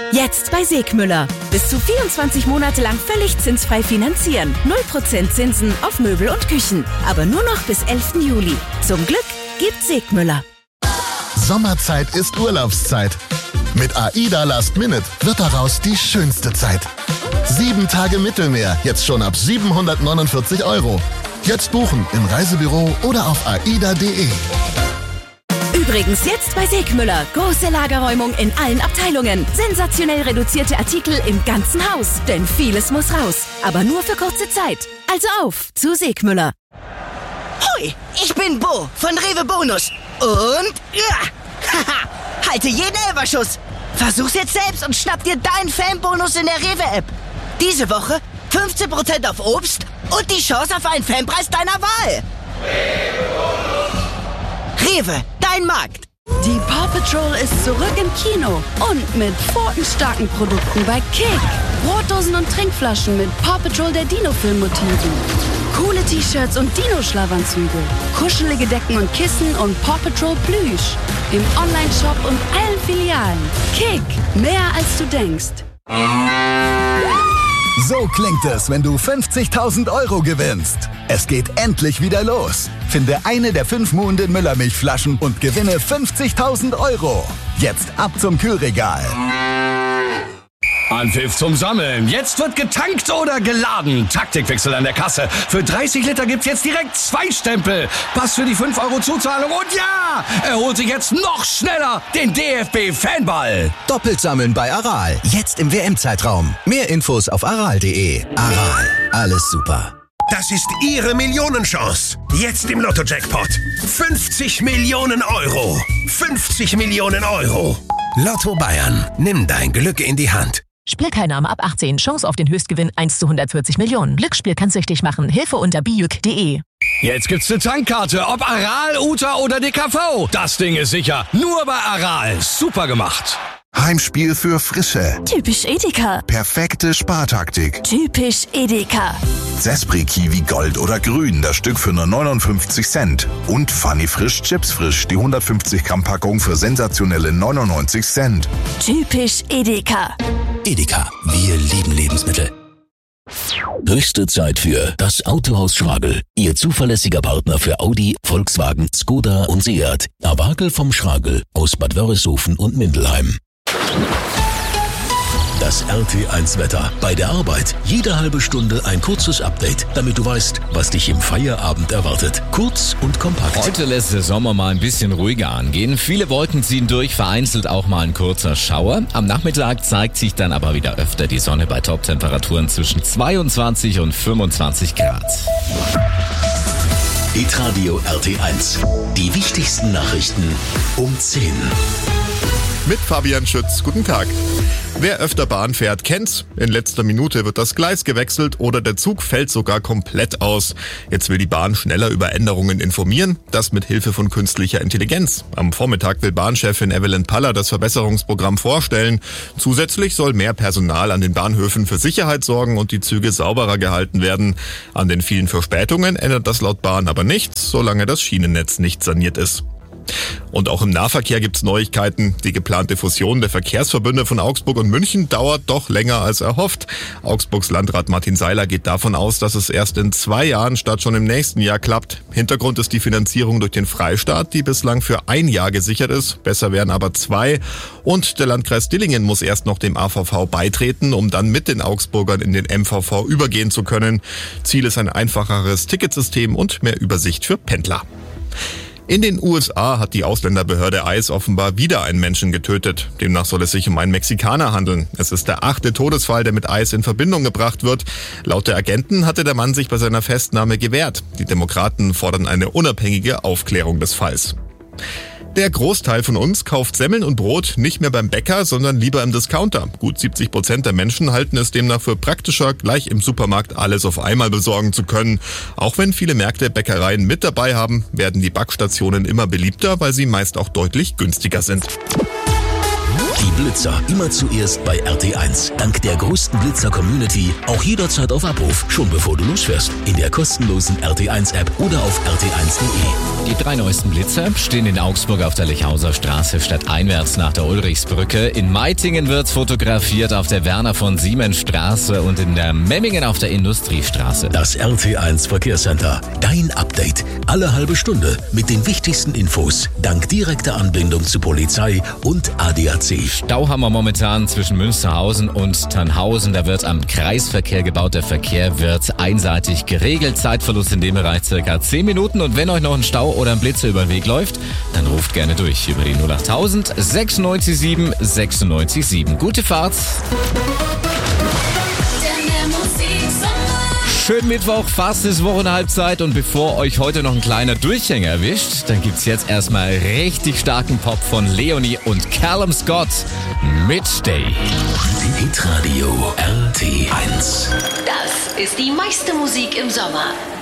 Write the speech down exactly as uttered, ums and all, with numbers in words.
Jetzt bei Segmüller. Bis zu vierundzwanzig Monate lang völlig zinsfrei finanzieren. null Prozent Zinsen auf Möbel und Küchen. Aber nur noch bis elften Juli. Zum Glück gibt Segmüller. Sommerzeit ist Urlaubszeit. Mit AIDA Last Minute wird daraus die schönste Zeit. Sieben Tage Mittelmeer, jetzt schon ab siebenhundertneunundvierzig Euro. Jetzt buchen im Reisebüro oder auf aida punkt de. Übrigens jetzt bei Segmüller. Große Lagerräumung in allen Abteilungen. Sensationell reduzierte Artikel im ganzen Haus. Denn vieles muss raus. Aber nur für kurze Zeit. Also auf zu Segmüller. Hoi, ich bin Bo von Rewe Bonus. Und ja, haha, halte jeden Elferschuss. Versuch's jetzt selbst und schnapp dir deinen Fanbonus in der Rewe-App. Diese Woche fünfzehn Prozent auf Obst und die Chance auf einen Fanpreis deiner Wahl. Rewe, dein Markt. Die Paw Patrol ist zurück im Kino und mit pfotenstarken Produkten bei Kick. Brotdosen und Trinkflaschen mit Paw Patrol der Dino-Film-Motiven. Coole T-Shirts und Dino-Schlafanzüge. Kuschelige Decken und Kissen und Paw Patrol Plüsch. Im Online-Shop und allen Filialen. Kick, mehr als du denkst. So klingt es, wenn du fünfzigtausend Euro gewinnst. Es geht endlich wieder los. Finde eine der fünf Muhnden Müllermilchflaschen und gewinne fünfzigtausend Euro. Jetzt ab zum Kühlregal. Anpfiff zum Sammeln. Jetzt wird getankt oder geladen. Taktikwechsel an der Kasse. Für dreißig Liter gibt's jetzt direkt zwei Stempel. Pass für die fünf Euro Zuzahlung und ja, er holt sich jetzt noch schneller den D F B-Fanball. Doppelt sammeln bei Aral. Jetzt im W M-Zeitraum. Mehr Infos auf aral punkt de. Aral. Alles super. Das ist Ihre Millionenchance. Jetzt im Lotto-Jackpot. fünfzig Millionen Euro. fünfzig Millionen Euro. Lotto Bayern. Nimm dein Glück in die Hand. Spielteilnahme ab achtzehn. Chance auf den Höchstgewinn eins zu hundertvierzig Millionen. Glücksspiel kann süchtig machen. Hilfe unter bijuk punkt de. Jetzt gibt's eine Tankkarte. Ob Aral, Uta oder D K V. Das Ding ist sicher. Nur bei Aral. Super gemacht. Heimspiel für Frische. Typisch Edeka. Perfekte Spartaktik. Typisch Edeka. Sespri Kiwi Gold oder Grün, das Stück für nur neunundfünfzig Cent. Und Funny Frisch Chips Frisch, die hundertfünfzig Gramm Packung für sensationelle neunundneunzig Cent. Typisch Edeka. Edeka. Wir lieben Lebensmittel. Höchste Zeit für das Autohaus Schragel. Ihr zuverlässiger Partner für Audi, Volkswagen, Skoda und Seat. Awagel vom Schragel aus Bad Wörishofen und Mindelheim. Das R T eins Wetter. Bei der Arbeit jede halbe Stunde ein kurzes Update, damit du weißt, was dich im Feierabend erwartet. Kurz und kompakt. Heute lässt der Sommer mal ein bisschen ruhiger angehen. Viele Wolken ziehen durch, vereinzelt auch mal ein kurzer Schauer. Am Nachmittag zeigt sich dann aber wieder öfter die Sonne bei Top-Temperaturen zwischen zweiundzwanzig und fünfundzwanzig Grad. Hitradio R T eins. Die wichtigsten Nachrichten um zehn. Mit Fabian Schütz. Guten Tag. Wer öfter Bahn fährt, kennt's. In letzter Minute wird das Gleis gewechselt oder der Zug fällt sogar komplett aus. Jetzt will die Bahn schneller über Änderungen informieren, das mit Hilfe von künstlicher Intelligenz. Am Vormittag will Bahnchefin Evelyn Paller das Verbesserungsprogramm vorstellen. Zusätzlich soll mehr Personal an den Bahnhöfen für Sicherheit sorgen und die Züge sauberer gehalten werden. An den vielen Verspätungen ändert das laut Bahn aber nichts, solange das Schienennetz nicht saniert ist. Und auch im Nahverkehr gibt's Neuigkeiten. Die geplante Fusion der Verkehrsverbünde von Augsburg und München dauert doch länger als erhofft. Augsburgs Landrat Martin Seiler geht davon aus, dass es erst in zwei Jahren statt schon im nächsten Jahr klappt. Hintergrund ist die Finanzierung durch den Freistaat, die bislang für ein Jahr gesichert ist. Besser wären aber zwei. Und der Landkreis Dillingen muss erst noch dem A V V beitreten, um dann mit den Augsburgern in den M V V übergehen zu können. Ziel ist ein einfacheres Ticketsystem und mehr Übersicht für Pendler. In den U S A hat die Ausländerbehörde I C E offenbar wieder einen Menschen getötet. Demnach soll es sich um einen Mexikaner handeln. Es ist der achte Todesfall, der mit I C E in Verbindung gebracht wird. Laut der Agenten hatte der Mann sich bei seiner Festnahme gewehrt. Die Demokraten fordern eine unabhängige Aufklärung des Falls. Der Großteil von uns kauft Semmeln und Brot nicht mehr beim Bäcker, sondern lieber im Discounter. Gut siebzig Prozent der Menschen halten es demnach für praktischer, gleich im Supermarkt alles auf einmal besorgen zu können. Auch wenn viele Märkte Bäckereien mit dabei haben, werden die Backstationen immer beliebter, weil sie meist auch deutlich günstiger sind. Die Blitzer immer zuerst bei R T eins. Dank der größten Blitzer-Community auch jederzeit auf Abruf, schon bevor du losfährst. In der kostenlosen R T eins App oder auf r t eins punkt de. Die drei neuesten Blitzer stehen in Augsburg auf der Lechhauser Straße stadteinwärts nach der Ulrichsbrücke. In Meitingen wird fotografiert auf der Werner von Siemens Straße und in der Memmingen auf der Industriestraße. Das R T eins Verkehrscenter. Dein Update. Alle halbe Stunde mit den wichtigsten Infos. Dank direkter Anbindung zu Polizei und A D A C. Stau haben wir momentan zwischen Münsterhausen und Tannhausen. Da wird am Kreisverkehr gebaut. Der Verkehr wird einseitig geregelt. Zeitverlust in dem Bereich circa zehn Minuten. Und wenn euch noch ein Stau oder ein Blitzer über den Weg läuft, dann ruft gerne durch über die null achttausend sechsundneunzig sieben sechsundneunzig sieben. Gute Fahrt. Schönen Mittwoch, fast ist Wochenhalbzeit und bevor euch heute noch ein kleiner Durchhänger erwischt, dann gibt's jetzt erstmal richtig starken Pop von Leonie und Callum Scott mit Stay. Hitradio R T eins. Das ist die meiste Musik im Sommer.